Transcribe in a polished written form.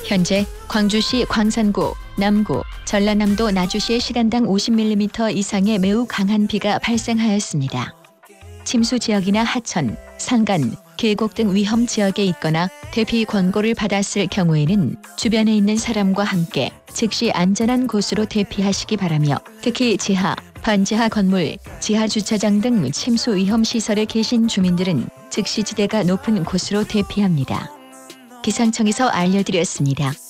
현재 광주시 광산구, 남구, 전라남도 나주시의 시간당 50mm 이상의 매우 강한 비가 발생하였습니다. 침수 지역이나 하천, 산간, 계곡 등 위험 지역에 있거나 대피 권고를 받았을 경우에는 주변에 있는 사람과 함께 즉시 안전한 곳으로 대피하시기 바라며, 특히 지하, 반지하 건물, 지하 주차장 등 침수 위험 시설에 계신 주민들은 즉시 지대가 높은 곳으로 대피합니다. 기상청에서 알려드렸습니다.